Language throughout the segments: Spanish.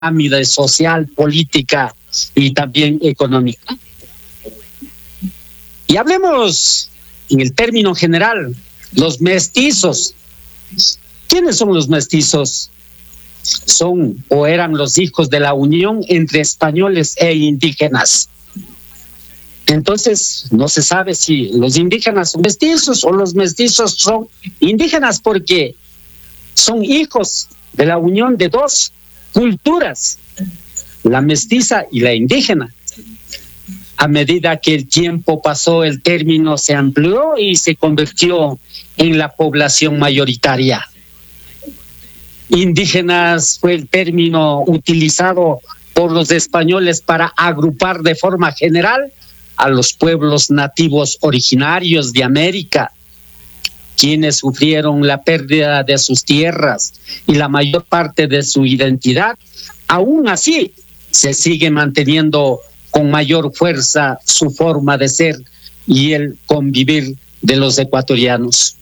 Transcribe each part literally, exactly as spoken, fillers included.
pirámide social, política y también económica. Y hablemos en el término general, los mestizos. ¿Quiénes son los mestizos? Son o eran los hijos de la unión entre españoles e indígenas. Entonces, no se sabe si los indígenas son mestizos o los mestizos son indígenas, porque son hijos de la unión de dos culturas, la mestiza y la indígena. A medida que el tiempo pasó, el término se amplió y se convirtió en la población mayoritaria. Indígenas fue el término utilizado por los españoles para agrupar de forma general a los pueblos nativos originarios de América, quienes sufrieron la pérdida de sus tierras y la mayor parte de su identidad. Aún así, se sigue manteniendo con mayor fuerza su forma de ser y el convivir de los ecuatorianos.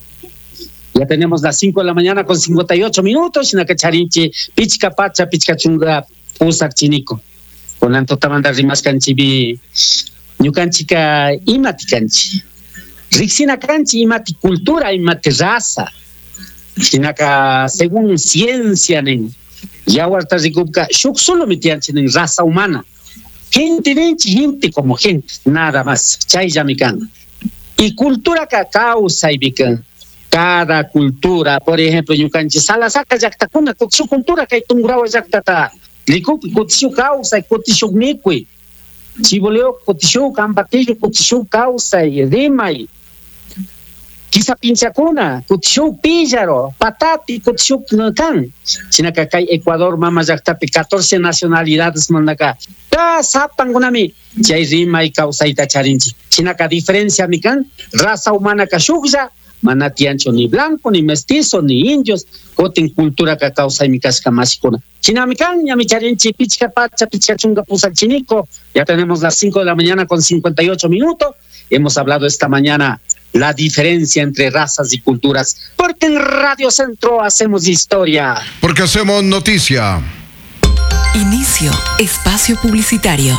Ya tenemos las cinco de la mañana con cincuenta y ocho minutos. En Charinchi, Pichca Pacha, Pichca Chunga, Pusak Chinico. Con Anto Tamanda Rimas Canchibi, Ñucanchica, Imati Canchi. Rixina Canchi, Imati Cultura, Imati Raza. Sinaka, según ciencia, nen. Yahuarta Ricupca, Shuk solo metianchi en raza humana. Gente, gente como gente, nada más. Chay Yamican. Y cultura que causa y bican. Cada cultura, por ejemplo, Yucanchi Salasaka Yactacuna, su cultura que hay tungrao Yactata, Licupi, Cotishu causa y Cotishu Niqui, Chiboleo, Cotishu, Cambatillo, Cotishu causa y Rimay, Quizá Pinchacuna, Cotishu Píllaro, Patati, Cotishu Can, Chinacacay, Ecuador, Mama Yactapi, catorce nacionalidades, Mandaca, Ya Sapan Gunami, Chay Rimay, causa y Tacharinchi, Chinaca diferencia, Mican, raza humana Kashugya. Manatiancho ni blanco, ni mestizo, ni indios, coten cultura que causa y mi casca masicona. Chinamican, ya mi charinchi, pichca pacha, pichca chunga pusa chinico. Ya tenemos las cinco de la mañana con cincuenta y ocho minutos. Hemos hablado esta mañana la diferencia entre razas y culturas, porque en Radio Centro hacemos historia. Porque hacemos noticia. Inicio espacio publicitario.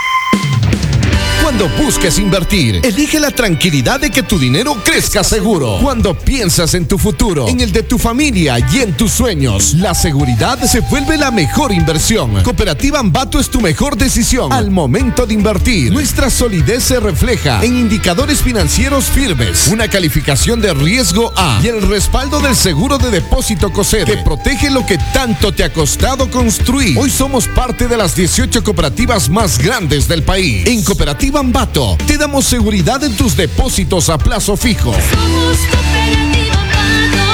Cuando busques invertir, elige la tranquilidad de que tu dinero crezca seguro. Cuando piensas en tu futuro, en el de tu familia y en tus sueños, la seguridad se vuelve la mejor inversión. Cooperativa Ambato es tu mejor decisión al momento de invertir. Nuestra solidez se refleja en indicadores financieros firmes, una calificación de riesgo A y el respaldo del seguro de depósito COSEDE, que protege lo que tanto te ha costado construir. Hoy somos parte de las dieciocho cooperativas más grandes del país. En Cooperativa Ambato te damos seguridad en tus depósitos a plazo fijo. Somos Cooperativa Ambato,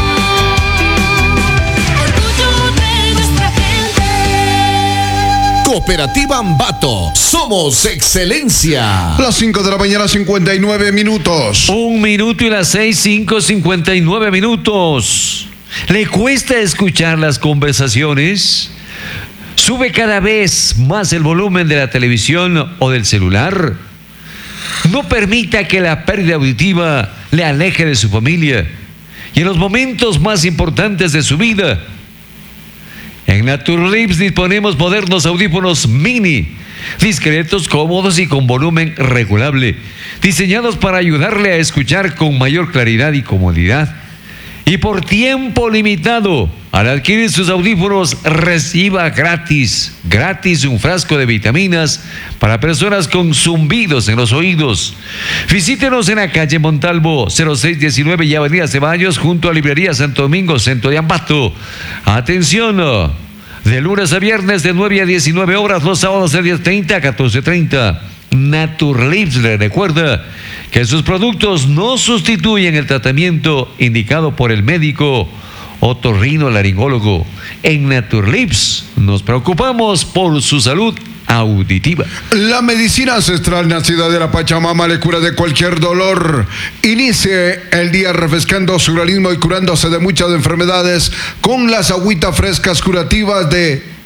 orgullo de nuestra gente. Cooperativa Ambato, somos excelencia. Las cinco de la mañana, cincuenta y nueve minutos. Un minuto y las seis, cinco, cincuenta y nueve minutos. ¿Le cuesta escuchar las conversaciones? ¿Sube cada vez más el volumen de la televisión o del celular? No permita que la pérdida auditiva le aleje de su familia y en los momentos más importantes de su vida. En Naturlips disponemos modernos audífonos mini, discretos, cómodos y con volumen regulable, diseñados para ayudarle a escuchar con mayor claridad y comodidad. Y por tiempo limitado, al adquirir sus audífonos, reciba gratis, gratis un frasco de vitaminas para personas con zumbidos en los oídos. Visítenos en la calle Montalvo, cero seis diecinueve y Avenida Ceballos, junto a Librería Santo Domingo, Centro de Ambato. Atención, de lunes a viernes de nueve a diecinueve horas, los sábados de diez treinta a catorce treinta. Naturlips le recuerda que sus productos no sustituyen el tratamiento indicado por el médico otorrinolaringólogo. En Naturlips nos preocupamos por su salud auditiva. La medicina ancestral nacida de la Pachamama le cura de cualquier dolor. Inicie el día refrescando su organismo y curándose de muchas enfermedades con las agüitas frescas curativas de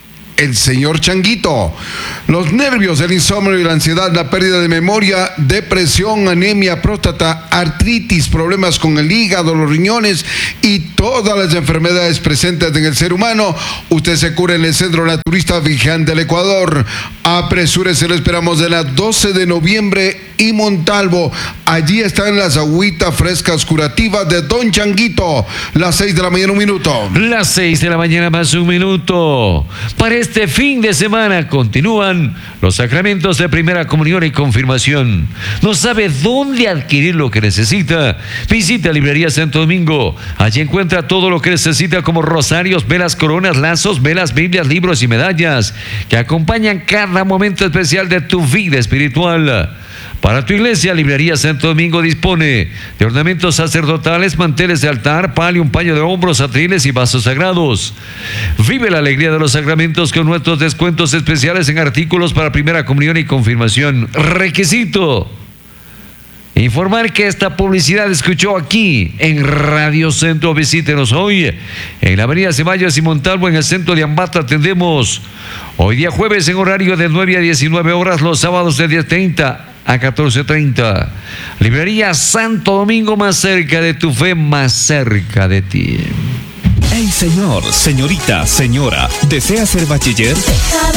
el señor Changuito. Los nervios, el insomnio y la ansiedad, la pérdida de memoria, depresión, anemia, próstata, artritis, problemas con el hígado, los riñones y todas las enfermedades presentes en el ser humano. Usted se cura en el Centro Naturista Vigán del Ecuador. Apresúrese, lo esperamos de las doce de noviembre y Montalvo. Allí están las agüitas frescas curativas de Don Changuito. Las seis de la mañana, un minuto. Las seis de la mañana más un minuto. Para este fin de semana continúan los sacramentos de primera comunión y confirmación. ¿No sabe dónde adquirir lo que necesita? Visita Librería Santo Domingo. Allí encuentra todo lo que necesita, como rosarios, velas, coronas, lazos, velas, Biblias, libros y medallas que acompañan cada momento especial de tu vida espiritual. Para tu iglesia, Librería Santo Domingo dispone de ornamentos sacerdotales, manteles de altar, palio, un paño de hombros, atriles y vasos sagrados. Vive la alegría de los sacramentos con nuestros descuentos especiales en artículos para primera comunión y confirmación. Requisito: informar que esta publicidad escuchó aquí en Radio Centro. Visítenos hoy en la avenida Ceballos y Montalvo, en el centro de Ambato. Atendemos hoy día jueves en horario de nueve a diecinueve horas, los sábados de diez treinta a catorce treinta. Librería Santo Domingo, más cerca de tu fe, más cerca de ti. Hey, señor, señorita, señora, ¿desea ser bachiller?